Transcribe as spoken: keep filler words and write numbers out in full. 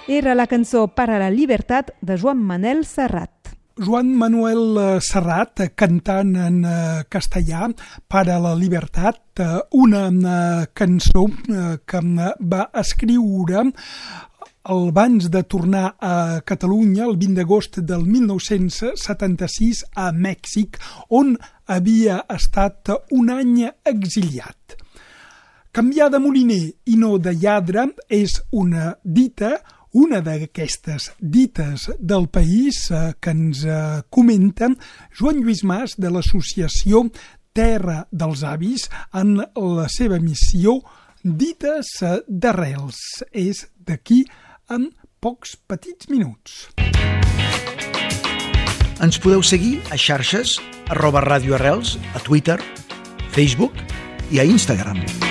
Era la cançó Para la Libertat de Joan Manel Serrat. Joan Manuel Serrat, cantant en castellà, Para la Libertat, una cançó que va escriure abans de tornar a Catalunya el vint d'agost del mil nou-cents setanta-sis a Mèxic, on havia estat un any exiliat. Canviar de moliner i no de lladre és una dita, una d'aquestes dites del país que ens comenta Joan Lluís Mas de l'associació Terra dels Avis en la seva missió Dites d'Arrels. És d'aquí en pocs petits minuts. Ens podeu seguir a xarxes arroba Ràdio Arrels, a Twitter, Facebook i a Instagram.